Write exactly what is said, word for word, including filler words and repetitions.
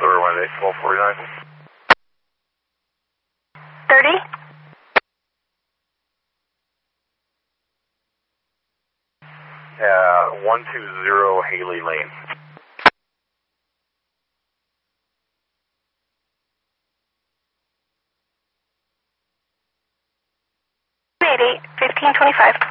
Silver one eight twelve forty-nine. thirty? Yeah, one two zero Haley Lane. eighty, fifteen twenty-five.